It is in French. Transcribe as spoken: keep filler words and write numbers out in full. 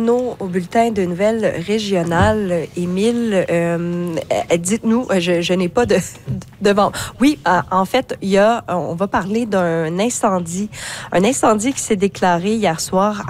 Martineau au bulletin de nouvelles régionales. Émile, euh, dites-nous, je, je n'ai pas de, de vent. Oui, en fait, il y a, on va parler d'un incendie, un incendie qui s'est déclaré hier soir